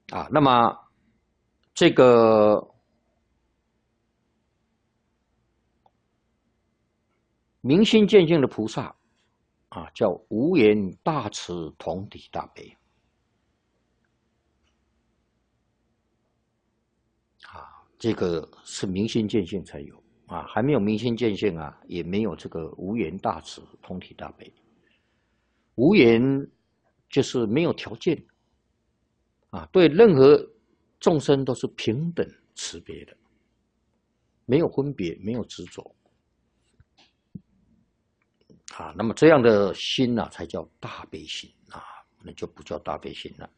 那么这个明心见性的菩萨叫无缘大慈同体大悲这个是明心见性才有还没有明心见性也没有这个无缘大慈同体大悲。无缘就是没有条件对任何众生都是平等慈悲的，没有分别，没有执着那么这样的心才叫大悲心那就不叫大悲心了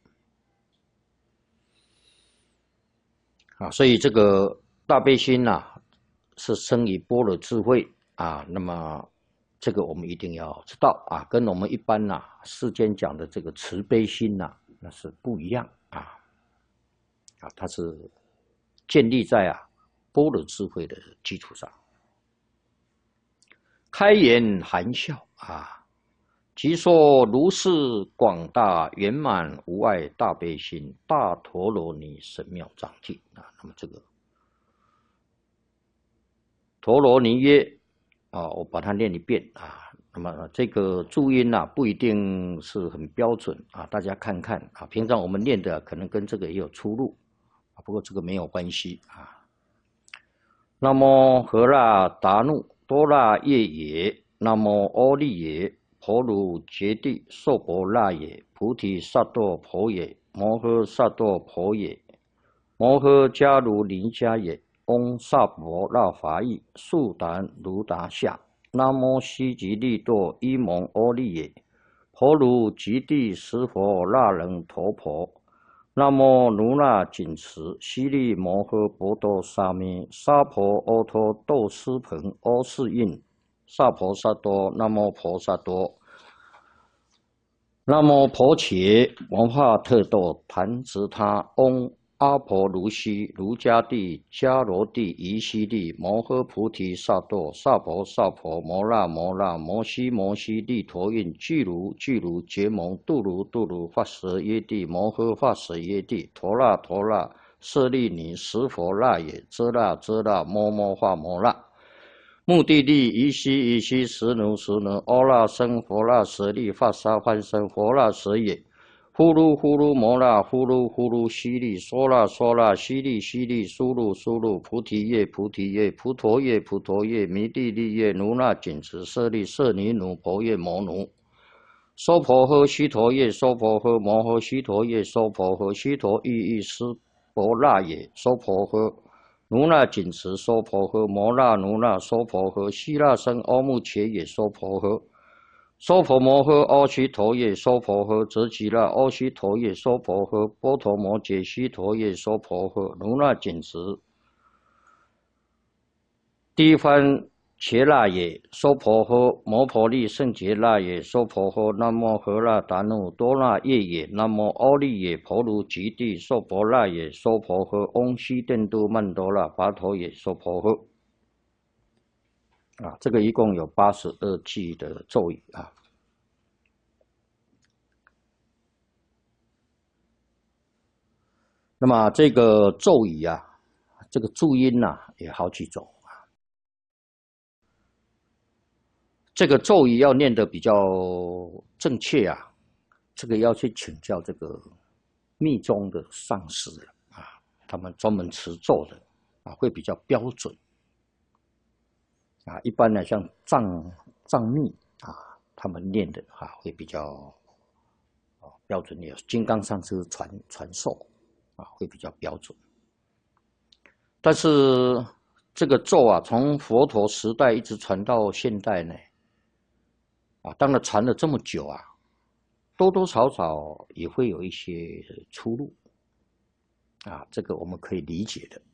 所以这个大悲心是生于般若智慧那么这个我们一定要知道跟我们一般世间讲的这个慈悲心那是不一样它是建立在般若智慧的基础上。开言含笑即说如是广大圆满无碍大悲心，大陀罗尼神妙藏境那么这个陀罗尼曰我把它念一遍那么这个注音不一定是很标准大家看看平常我们念的可能跟这个也有出入不过这个没有关系那么何那达怒多那耶也，那么阿利耶，婆卢揭谛娑婆那耶，菩提萨埵婆耶，摩诃萨埵婆耶，摩诃迦卢尼迦耶，嗡萨婆那法义，速达卢达夏，南无悉吉利多伊蒙阿利耶，婆卢揭谛十佛那人陀婆。那么如那紧持悉利摩诃波多沙弥沙婆阿托豆斯盆阿世印萨婆萨多那么婆萨多那么婆伽摩哈特多檀直他嗡阿婆卢悉卢迦帝迦罗帝夷悉利摩诃菩提萨埵萨婆萨婆摩那摩那摩悉摩悉利陀运俱卢俱卢结蒙度卢度卢发舍耶帝摩诃发舍耶帝陀那陀那舍利尼十佛那耶遮那遮那摩摩化摩那目的地夷悉夷悉实奴实奴阿那僧佛那舍利发沙梵僧佛那舍也呼噜呼噜摩那呼噜呼噜悉利娑那娑那悉利悉利苏噜苏噜菩提叶菩提叶菩陀叶菩陀叶弥地利叶如那紧持舍利舍尼奴婆叶摩奴娑婆诃须陀夜娑婆诃摩诃须陀夜娑婆诃须陀意意斯婆那也娑婆诃如那紧持娑婆诃摩那如那娑婆诃悉那僧阿目伽也娑婆诃娑婆摩诃阿须陀夜娑婆诃则吉那阿须陀夜娑婆诃波陀摩羯须陀夜娑婆诃如那紧持第番伽那耶娑婆诃摩婆利胜羯那耶娑婆诃南无何那达怒多那耶也南无阿利耶婆卢揭谛娑婆那耶娑婆诃嗡悉殿都曼多那跋陀耶娑婆诃这个一共有82句的咒语那么这个咒语这个注音也好几种这个咒语要念得比较正确这个要去请教这个密宗的上师他们专门持咒的会比较标准一般呢像藏密他们念的会比较标准，有金刚上师传授会比较标准。但是这个咒从佛陀时代一直传到现代呢当然传了这么久多多少少也会有一些出入这个我们可以理解的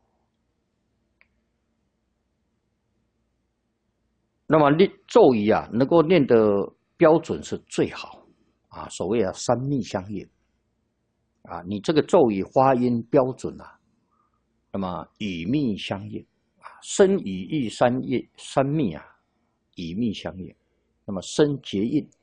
那么咒语能够念得标准是最好所谓三密相应你这个咒语发音标准那么语密相应声语意三密语密相应，那么声结印